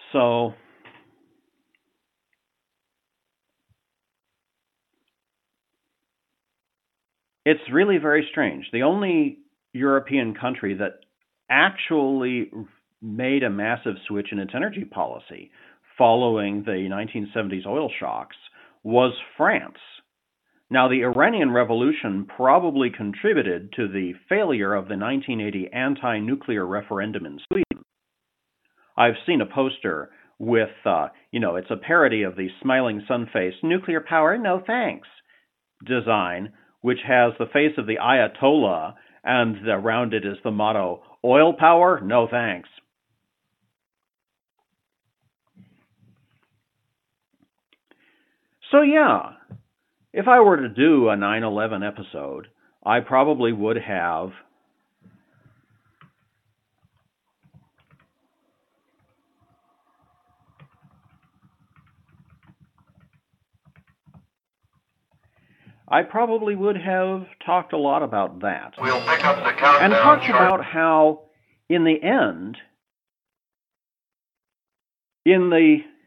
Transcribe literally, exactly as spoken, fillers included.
So it's really very strange. The only European country that actually made a massive switch in its energy policy following the nineteen seventies oil shocks was France. Now, the Iranian Revolution probably contributed to the failure of the nineteen eighty anti nuclear referendum in Sweden. I've seen a poster with, uh, you know, it's a parody of the smiling sun face, nuclear power, no thanks design, which has the face of the Ayatollah, and around it is the motto, oil power, no thanks. So, yeah, if I were to do a nine eleven episode, I probably would have I probably would have talked a lot about that. We'll pick up the And countdown talked chart. about how, in the end, in the